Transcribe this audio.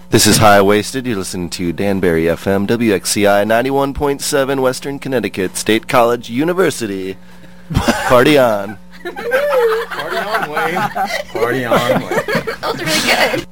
This is High Waisted. You're listening to Danbury FM, WXCI 91.7, Western Connecticut State College University. Party on. Party on, Wayne. Party on, Wayne. That was really good.